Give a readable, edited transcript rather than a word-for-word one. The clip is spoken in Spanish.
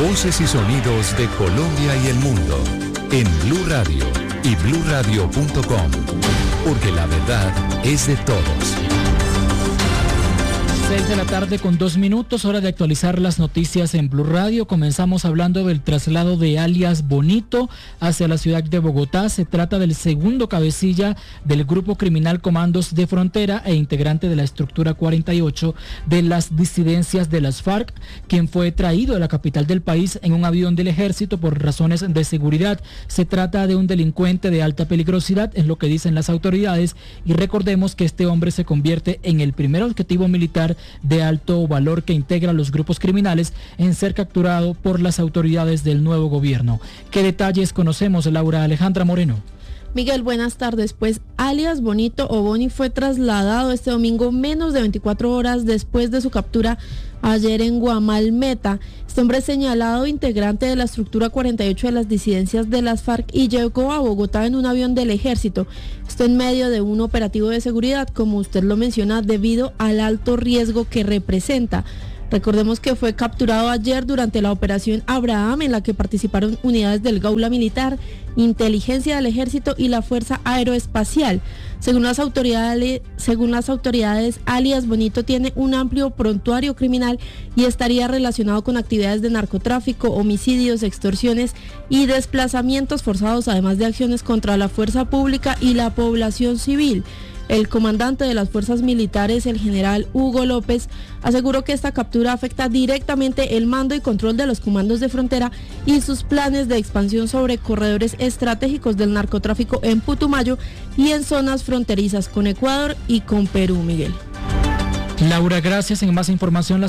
Voces y sonidos de Colombia y el mundo en Blue Radio y bluradio.com, porque la verdad es de todos. 6:02 p.m, hora de actualizar las noticias en Blue Radio. Comenzamos hablando del traslado de alias Bonito hacia la ciudad de Bogotá. Se trata del segundo cabecilla del grupo criminal Comandos de Frontera e integrante de la estructura 48 de las disidencias de las FARC, quien fue traído de la capital del país en un avión del ejército por razones de seguridad. Se trata de un delincuente de alta peligrosidad, es lo que dicen las autoridades, y recordemos que este hombre se convierte en el primer objetivo militar de alto valor que integra los grupos criminales en ser capturado por las autoridades del nuevo gobierno. ¿Qué detalles conocemos, Laura Alejandra Moreno? Miguel, buenas tardes. Pues alias Bonito o Boni fue trasladado este domingo menos de 24 horas después de su captura ayer en Guamalmeta. Este hombre es señalado integrante de la estructura 48 de las disidencias de las FARC y llegó a Bogotá en un avión del ejército. Esto en medio de un operativo de seguridad, como usted lo menciona, debido al alto riesgo que representa. Recordemos que fue capturado ayer durante la operación Abraham, en la que participaron unidades del Gaula Militar, Inteligencia del Ejército y la Fuerza Aeroespacial. Según las autoridades, alias Bonito tiene un amplio prontuario criminal y estaría relacionado con actividades de narcotráfico, homicidios, extorsiones y desplazamientos forzados, además de acciones contra la fuerza pública y la población civil. El comandante de las fuerzas militares, el general Hugo López, aseguró que esta captura afecta directamente el mando y control de los comandos de frontera y sus planes de expansión sobre corredores estratégicos del narcotráfico en Putumayo y en zonas fronterizas con Ecuador y con Perú, Miguel. Laura, gracias. En más información, las